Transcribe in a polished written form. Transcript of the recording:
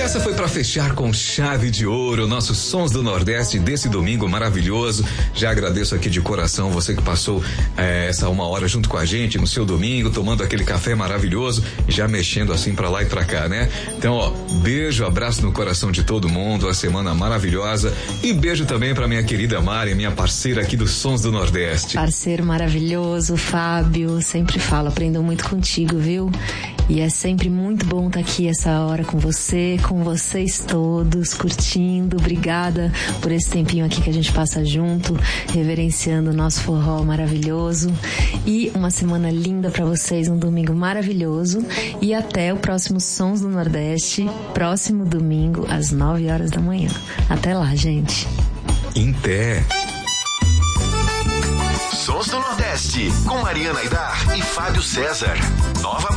essa foi para fechar com chave de ouro nossos Sons do Nordeste desse domingo maravilhoso. Já agradeço aqui de coração você que passou essa 1 hora junto com a gente no seu domingo, tomando aquele café maravilhoso, já mexendo assim para lá e para cá, né? Então, ó, beijo, abraço no coração de todo mundo, a semana maravilhosa, e beijo também para minha querida Mari, minha parceira aqui dos Sons do Nordeste. Parceiro maravilhoso, Fábio, sempre falo, aprendo muito contigo, viu? E é sempre muito bom estar aqui essa hora com você, com vocês todos, curtindo. Obrigada por esse tempinho aqui que a gente passa junto, reverenciando o nosso forró maravilhoso. E uma semana linda pra vocês, um domingo maravilhoso. E até o próximo Sons do Nordeste, próximo domingo, às 9 horas da manhã. Até lá, gente. Inté. Sons do Nordeste, com Mariana Aidar e Fábio César. Nova